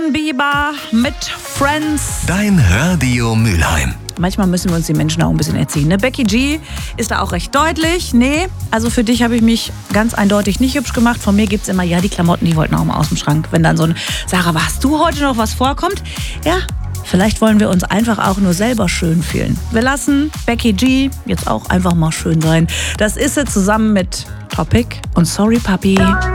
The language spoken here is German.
Justin Bieber mit Friends. Dein Radio Mülheim. Manchmal müssen wir uns die Menschen auch ein bisschen erziehen. Ne? Becky G ist da auch recht deutlich. Nee, also für dich habe ich mich ganz eindeutig nicht hübsch gemacht. Von mir gibt es immer, ja, die Klamotten, die wollten auch mal aus dem Schrank. Wenn dann so ein, Sarah, hast du heute noch was vorkommt? Ja, vielleicht wollen wir uns einfach auch nur selber schön fühlen. Wir lassen Becky G jetzt auch einfach mal schön sein. Das ist sie zusammen mit Topic und Sorry Papi.